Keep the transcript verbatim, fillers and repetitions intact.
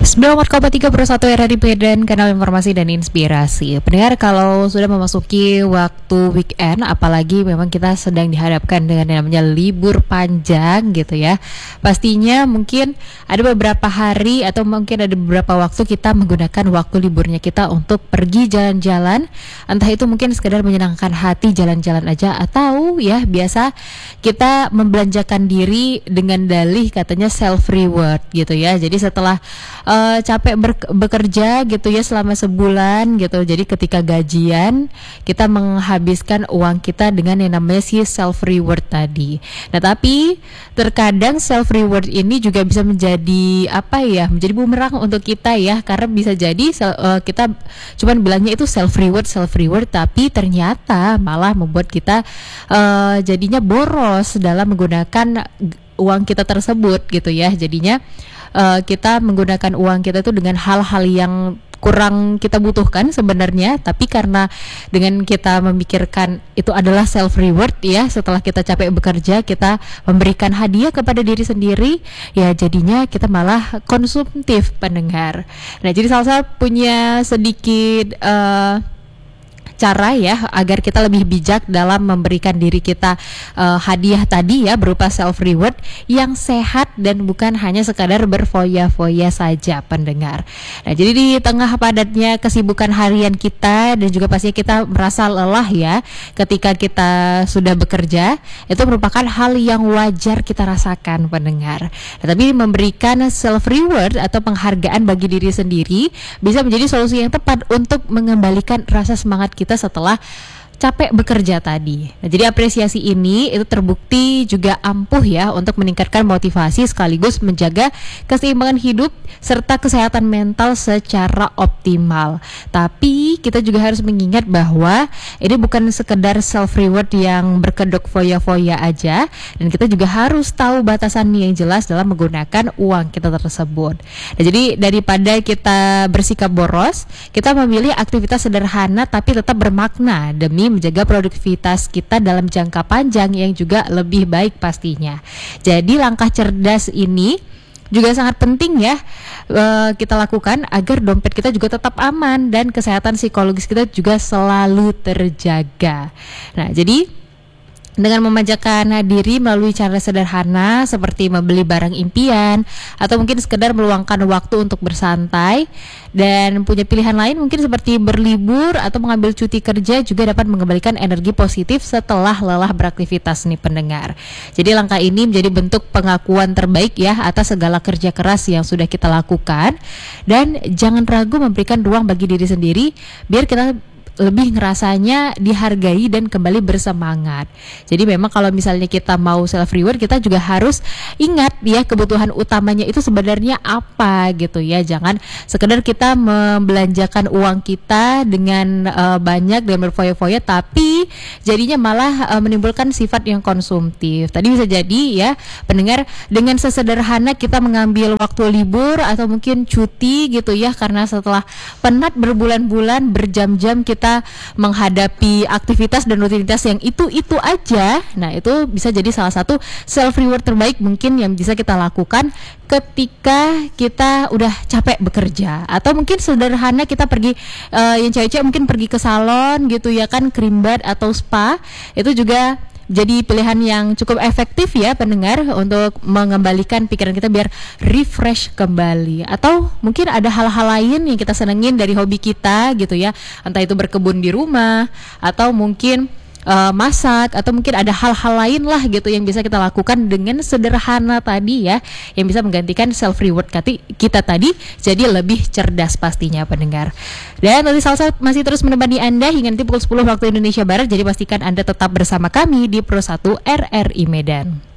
sembilan puluh empat koma tiga Pro satu R R I Medan, kanal informasi dan inspirasi. Pendengar, kalau sudah memasuki waktu weekend, apalagi memang kita sedang dihadapkan dengan yang namanya libur panjang gitu ya, pastinya mungkin ada beberapa hari atau mungkin ada beberapa waktu kita menggunakan waktu liburnya kita untuk pergi jalan-jalan. Entah itu mungkin sekedar menyenangkan hati, jalan-jalan aja, atau ya biasa kita membelanjakan diri dengan dalih katanya self reward gitu ya. Jadi setelah Uh, capek ber- bekerja gitu ya selama sebulan gitu, jadi ketika gajian kita menghabiskan uang kita dengan yang namanya si self reward tadi. Nah tapi terkadang self reward ini juga bisa menjadi apa ya, menjadi bumerang untuk kita ya, karena bisa jadi uh, kita cuman bilangnya itu self reward self reward tapi ternyata malah membuat kita uh, jadinya boros dalam menggunakan uang kita tersebut gitu ya. Jadinya Uh, kita menggunakan uang kita itu dengan hal-hal yang kurang kita butuhkan sebenarnya, tapi karena dengan kita memikirkan itu adalah self reward ya, setelah kita capek bekerja kita memberikan hadiah kepada diri sendiri, ya jadinya kita malah konsumtif, pendengar. Nah jadi Salsa punya sedikit uh, cara ya agar kita lebih bijak dalam memberikan diri kita uh, hadiah tadi ya, berupa self reward yang sehat dan bukan hanya sekadar berfoya-foya saja, pendengar. Nah jadi di tengah padatnya kesibukan harian kita dan juga pastinya kita merasa lelah ya ketika kita sudah bekerja, itu merupakan hal yang wajar kita rasakan, pendengar. Nah, tapi memberikan self reward atau penghargaan bagi diri sendiri bisa menjadi solusi yang tepat untuk mengembalikan rasa semangat kita kita setelah capek bekerja tadi. Nah, jadi apresiasi ini itu terbukti juga ampuh ya untuk meningkatkan motivasi sekaligus menjaga keseimbangan hidup serta kesehatan mental secara optimal. Tapi kita juga harus mengingat bahwa ini bukan sekedar self reward yang berkedok foya-foya aja, dan kita juga harus tahu batasan yang jelas dalam menggunakan uang kita tersebut. Nah, jadi daripada kita bersikap boros, kita memilih aktivitas sederhana tapi tetap bermakna demi menjaga produktivitas kita dalam jangka panjang yang juga lebih baik pastinya. Jadi langkah cerdas ini juga sangat penting ya uh, kita lakukan agar dompet kita juga tetap aman dan kesehatan psikologis kita juga selalu terjaga. Nah jadi dengan memanjakan diri melalui cara sederhana seperti membeli barang impian atau mungkin sekedar meluangkan waktu untuk bersantai, dan punya pilihan lain mungkin seperti berlibur atau mengambil cuti kerja juga dapat mengembalikan energi positif setelah lelah beraktivitas nih, pendengar. Jadi langkah ini menjadi bentuk pengakuan terbaik ya atas segala kerja keras yang sudah kita lakukan, dan jangan ragu memberikan ruang bagi diri sendiri biar kita lebih ngerasanya dihargai dan kembali bersemangat. Jadi memang kalau misalnya kita mau self reward, kita juga harus ingat ya kebutuhan utamanya itu sebenarnya apa gitu ya. Jangan sekedar kita membelanjakan uang kita dengan uh, banyak dan berfoya-foya tapi jadinya malah uh, menimbulkan sifat yang konsumtif. Tadi bisa jadi ya pendengar, dengan sesederhana kita mengambil waktu libur atau mungkin cuti gitu ya, karena setelah penat berbulan-bulan berjam-jam kita menghadapi aktivitas dan rutinitas yang itu-itu aja. Nah itu bisa jadi salah satu self reward terbaik mungkin yang bisa kita lakukan ketika kita udah capek bekerja. Atau mungkin sederhana kita pergi, uh, yang cewek-cewek mungkin pergi ke salon gitu ya kan, cream bath atau spa, itu juga jadi pilihan yang cukup efektif ya pendengar untuk mengembalikan pikiran kita biar refresh kembali. Atau mungkin ada hal-hal lain yang kita senengin dari hobi kita gitu ya, entah itu berkebun di rumah atau mungkin uh, masak, atau mungkin ada hal-hal lain lah gitu yang bisa kita lakukan dengan sederhana tadi ya, yang bisa menggantikan self reward kita tadi jadi lebih cerdas pastinya, pendengar. Dan nanti Salsa masih terus menemani Anda hingga nanti pukul sepuluh waktu Indonesia Barat. Jadi pastikan Anda tetap bersama kami di Pro satu R R I Medan.